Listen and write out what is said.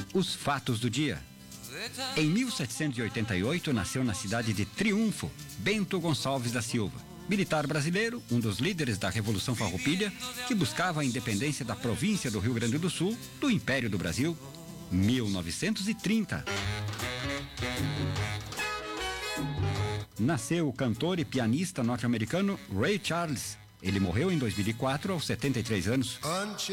Os fatos do dia. Em 1788, nasceu na cidade de Triunfo, Bento Gonçalves da Silva, militar brasileiro, um dos líderes da Revolução Farroupilha, que buscava a independência da província do Rio Grande do Sul do Império do Brasil. 1930. Nasceu o cantor e pianista norte-americano Ray Charles. Ele morreu em 2004 aos 73 anos.